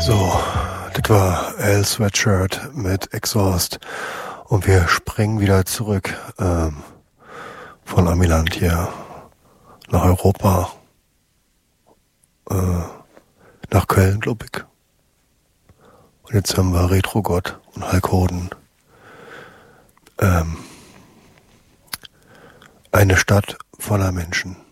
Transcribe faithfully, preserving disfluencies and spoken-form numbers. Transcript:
So, das war Al Sweatshirt mit Exhaust und wir springen wieder zurück ähm, von Amiland hier nach Europa, äh, nach Köln, glaube ich. Und jetzt haben wir Retrogott und Hulk Hogan. Ähm, eine Stadt voller Menschen.